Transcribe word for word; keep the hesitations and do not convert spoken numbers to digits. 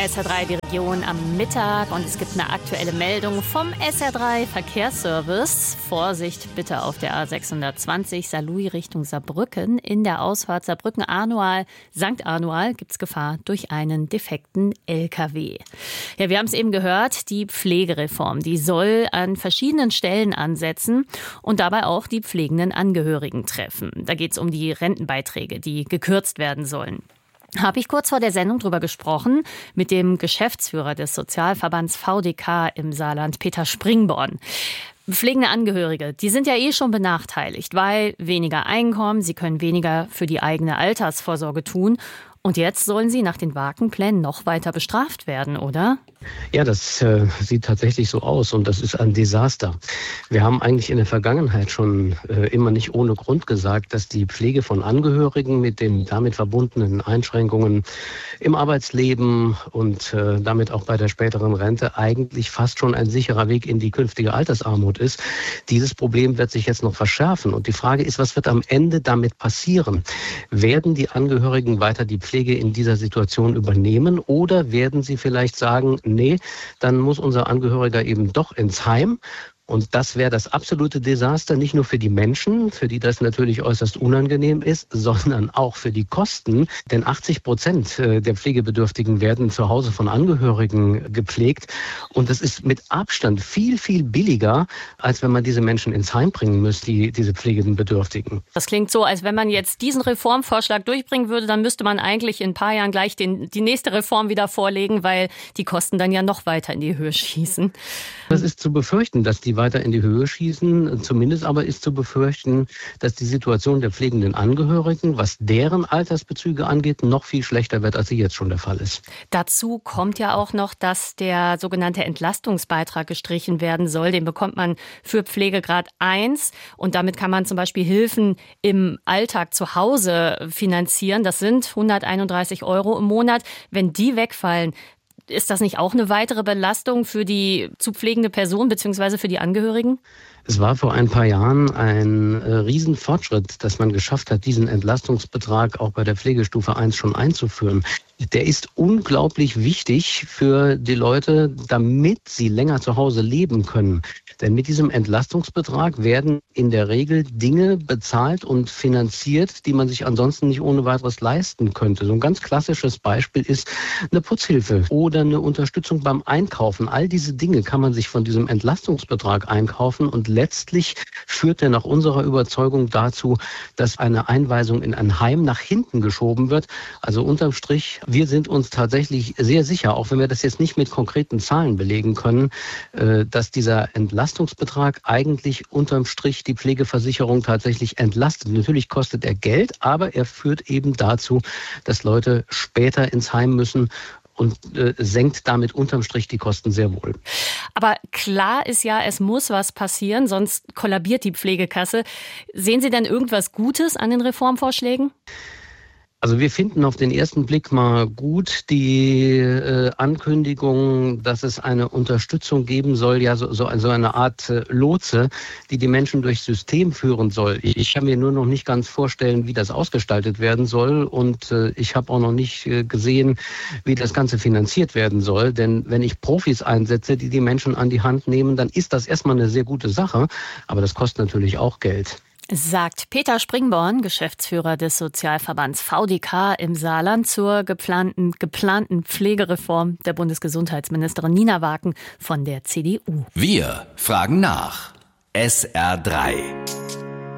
S R drei, die Region am Mittag, und es gibt eine aktuelle Meldung vom S R drei Verkehrsservice. Vorsicht bitte auf der A sechshundertzwanzig Saarlouis Richtung Saarbrücken. In der Ausfahrt Saarbrücken-Arnoal, Sankt Arnoal gibt es Gefahr durch einen defekten L K W. Ja, wir haben es eben gehört, die Pflegereform, die soll an verschiedenen Stellen ansetzen und dabei auch die pflegenden Angehörigen treffen. Da geht es um die Rentenbeiträge, die gekürzt werden sollen. Habe ich kurz vor der Sendung drüber gesprochen mit dem Geschäftsführer des Sozialverbands V D K im Saarland, Peter Springborn. Pflegende Angehörige, die sind ja eh schon benachteiligt, weil weniger Einkommen, sie können weniger für die eigene Altersvorsorge tun. Und jetzt sollen sie nach den Wagenplänen noch weiter bestraft werden, oder? Ja, das äh, sieht tatsächlich so aus und das ist ein Desaster. Wir haben eigentlich in der Vergangenheit schon äh, immer nicht ohne Grund gesagt, dass die Pflege von Angehörigen mit den damit verbundenen Einschränkungen im Arbeitsleben und äh, damit auch bei der späteren Rente eigentlich fast schon ein sicherer Weg in die künftige Altersarmut ist. Dieses Problem wird sich jetzt noch verschärfen und die Frage ist, was wird am Ende damit passieren? Werden die Angehörigen weiter die Pflege in dieser Situation übernehmen oder werden sie vielleicht sagen, nee, dann muss unser Angehöriger eben doch ins Heim? Und das wäre das absolute Desaster, nicht nur für die Menschen, für die das natürlich äußerst unangenehm ist, sondern auch für die Kosten. Denn achtzig Prozent der Pflegebedürftigen werden zu Hause von Angehörigen gepflegt. Und das ist mit Abstand viel, viel billiger, als wenn man diese Menschen ins Heim bringen müsste, die, diese pflegenden Bedürftigen. Das klingt so, als wenn man jetzt diesen Reformvorschlag durchbringen würde, dann müsste man eigentlich in ein paar Jahren gleich den, die nächste Reform wieder vorlegen, weil die Kosten dann ja noch weiter in die Höhe schießen. Das ist zu befürchten, dass die weiter in die Höhe schießen. Zumindest aber ist zu befürchten, dass die Situation der pflegenden Angehörigen, was deren Altersbezüge angeht, noch viel schlechter wird, als sie jetzt schon der Fall ist. Dazu kommt ja auch noch, dass der sogenannte Entlastungsbeitrag gestrichen werden soll. Den bekommt man für Pflegegrad eins und damit kann man zum Beispiel Hilfen im Alltag zu Hause finanzieren. Das sind hunderteinunddreißig Euro im Monat. Wenn die wegfallen, ist das nicht auch eine weitere Belastung für die zu pflegende Person bzw. für die Angehörigen? Es war vor ein paar Jahren ein äh, Riesenfortschritt, dass man geschafft hat, diesen Entlastungsbetrag auch bei der Pflegestufe eins schon einzuführen. Der ist unglaublich wichtig für die Leute, damit sie länger zu Hause leben können. Denn mit diesem Entlastungsbetrag werden in der Regel Dinge bezahlt und finanziert, die man sich ansonsten nicht ohne weiteres leisten könnte. So ein ganz klassisches Beispiel ist eine Putzhilfe oder eine Unterstützung beim Einkaufen. All diese Dinge kann man sich von diesem Entlastungsbetrag einkaufen und letztlich führt er nach unserer Überzeugung dazu, dass eine Einweisung in ein Heim nach hinten geschoben wird. Also unterm Strich, wir sind uns tatsächlich sehr sicher, auch wenn wir das jetzt nicht mit konkreten Zahlen belegen können, dass dieser Entlastungsbetrag eigentlich unterm Strich die Pflegeversicherung tatsächlich entlastet. Natürlich kostet er Geld, aber er führt eben dazu, dass Leute später ins Heim müssen und äh, senkt damit unterm Strich die Kosten sehr wohl. Aber klar ist ja, es muss was passieren, sonst kollabiert die Pflegekasse. Sehen Sie denn irgendwas Gutes an den Reformvorschlägen? Also wir finden auf den ersten Blick mal gut die äh, Ankündigung, dass es eine Unterstützung geben soll, ja so, so, so eine Art äh, Lotse, die die Menschen durchs System führen soll. Ich kann mir nur noch nicht ganz vorstellen, wie das ausgestaltet werden soll und äh, ich habe auch noch nicht äh, gesehen, wie das Ganze finanziert werden soll. Denn wenn ich Profis einsetze, die die Menschen an die Hand nehmen, dann ist das erstmal eine sehr gute Sache, aber das kostet natürlich auch Geld. Sagt Peter Springborn, Geschäftsführer des Sozialverbands V D K im Saarland, zur geplanten, geplanten Pflegereform der Bundesgesundheitsministerin Nina Waken von der C D U. Wir fragen nach. S R drei.